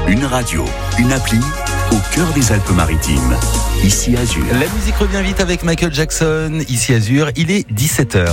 Une radio, une appli, au cœur des Alpes-Maritimes. Ici Azur. La musique revient vite avec Michael Jackson. Ici Azur, il est 17h.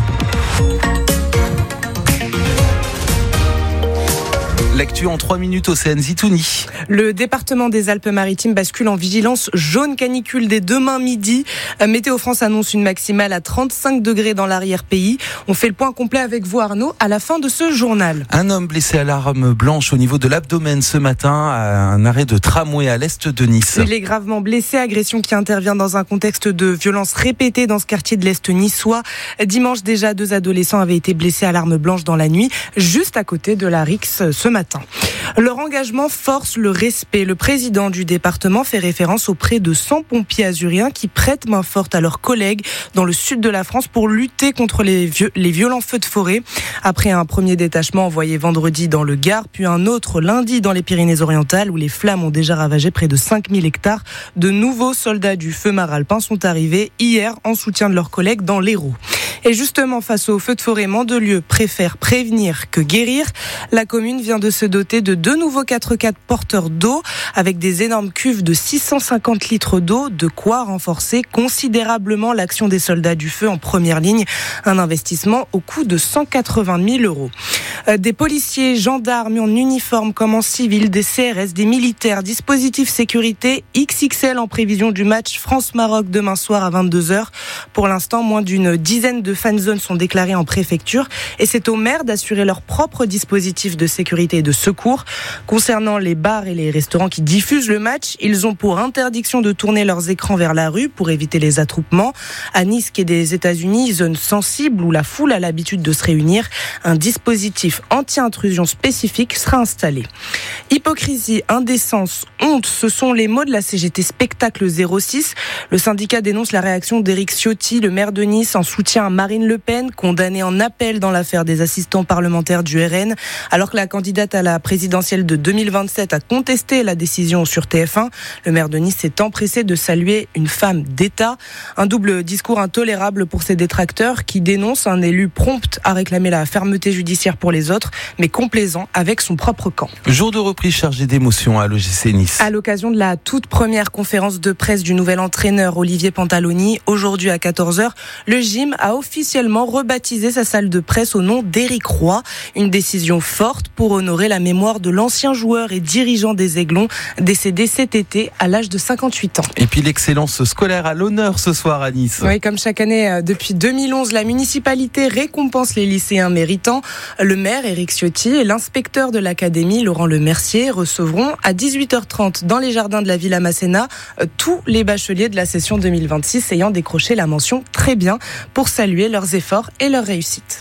L'actu en 3 minutes, Océane Zitouni. Le département des Alpes-Maritimes bascule en vigilance jaune canicule dès demain midi. Météo France annonce une maximale à 35 degrés dans l'arrière-pays. On fait le point complet avec vous, Arnaud, à la fin de ce journal. Un homme blessé à l'arme blanche au niveau de l'abdomen ce matin à un arrêt de tramway à l'est de Nice. Il est gravement blessé, agression qui intervient dans un contexte de violence répétée dans ce quartier de l'est niçois. Dimanche déjà, 2 adolescents avaient été blessés à l'arme blanche dans la nuit, juste à côté de la Rix ce matin. Leur engagement force le respect. Le président du département fait référence aux près de 100 pompiers azuriens qui prêtent main forte à leurs collègues dans le sud de la France pour lutter contre les violents feux de forêt. Après un premier détachement envoyé vendredi dans le Gard, puis un autre lundi dans les Pyrénées-Orientales où les flammes ont déjà ravagé près de 5000 hectares, de nouveaux soldats du feu maralpin sont arrivés hier en soutien de leurs collègues dans l'Hérault. Et justement, face aux feux de forêt, Mandelieu préfère prévenir que guérir. La commune vient de se doter de 2 nouveaux 4x4 porteurs d'eau avec des énormes cuves de 650 litres d'eau, de quoi renforcer considérablement l'action des soldats du feu en première ligne. Un investissement au coût de 180 000 euros. Des policiers, gendarmes en uniforme comme en civil, des CRS, des militaires, dispositifs sécurité XXL en prévision du match France-Maroc demain soir à 22h. Pour l'instant, moins d'une dizaine de fan zones sont déclarées en préfecture et c'est aux maires d'assurer leur propre dispositif de sécurité et de secours. Concernant les bars et les restaurants qui diffusent le match, ils ont pour interdiction de tourner leurs écrans vers la rue pour éviter les attroupements. À Nice, qui est des États-Unis, zone sensible où la foule a l'habitude de se réunir, un dispositif anti-intrusion spécifique sera installé. Hypocrisie, indécence, honte, ce sont les mots de la CGT Spectacle 06. Le syndicat dénonce la réaction d'Éric Ciotti, le maire de Nice, en soutien à Marine Le Pen, condamnée en appel dans l'affaire des assistants parlementaires du RN, alors que la candidate à la présidentielle de 2027 a contesté la décision sur TF1. Le maire de Nice s'est empressé de saluer une femme d'État. Un double discours intolérable pour ses détracteurs qui dénoncent un élu prompt à réclamer la fermeté judiciaire pour les autres, mais complaisant avec son propre camp. Jour de reprise chargé d'émotions à l'OGC Nice. À l'occasion de la toute première conférence de presse du nouvel entraîneur Olivier Pantaloni, aujourd'hui à 14h, le gym a officiellement rebaptisé sa salle de presse au nom d'Éric Roy. Une décision forte pour honorer la mémoire de l'ancien joueur et dirigeant des Aiglons, décédé cet été à l'âge de 58 ans. Et puis l'excellence scolaire à l'honneur ce soir à Nice. Oui, comme chaque année depuis 2011, la municipalité récompense les lycéens méritants. Le maire Éric Ciotti et l'inspecteur de l'académie Laurent Lemercier recevront à 18h30 dans les jardins de la Villa Masséna tous les bacheliers de la session 2026 ayant décroché la mention très bien pour saluer leurs efforts et leur réussite.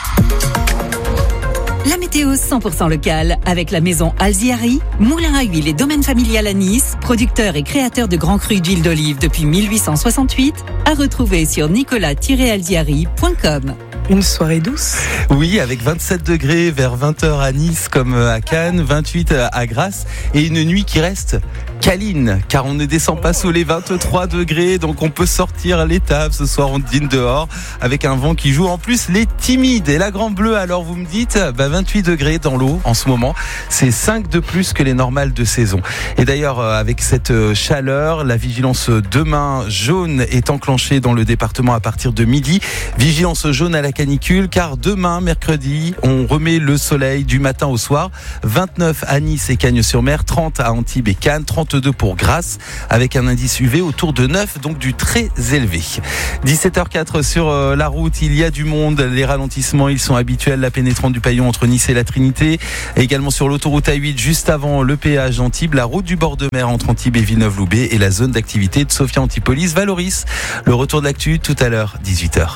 La météo 100% locale avec la maison Alziari, moulin à huile et domaine familial à Nice, producteur et créateur de grands crus d'huile d'olive depuis 1868, à retrouver sur nicolas-alziari.com. Une soirée douce. Oui, avec 27 degrés vers 20h à Nice comme à Cannes, 28 à Grasse et une nuit qui reste câline car on ne descend pas sous les 23 degrés, donc on peut sortir les tables ce soir, on dîne dehors avec un vent qui joue en plus les timides. Et la Grande Bleue, alors vous me dites 28 degrés dans l'eau en ce moment, c'est 5 de plus que les normales de saison. Et d'ailleurs avec cette chaleur, la vigilance demain jaune est enclenchée dans le département à partir de midi. Vigilance jaune à la canicule car demain mercredi on remet le soleil du matin au soir. 29 à Nice et Cagnes-sur-Mer, 30 à Antibes et Cannes, 32 pour Grasse avec un indice UV autour de 9, donc du très élevé. 17h04 sur la route, il y a du monde, les ralentissements ils sont habituels, la pénétrante du Paillon entre Nice et la Trinité, et également sur l'autoroute A8 juste avant le péage Antibes, la route du bord de mer entre Antibes et Villeneuve-Loubet et la zone d'activité de Sophia Antipolis Valoris. Le retour de l'actu tout à l'heure 18h.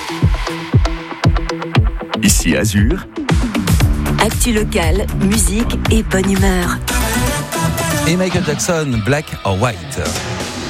Ici Azur. Actu locale, musique et bonne humeur. Et Michael Jackson, Black or White.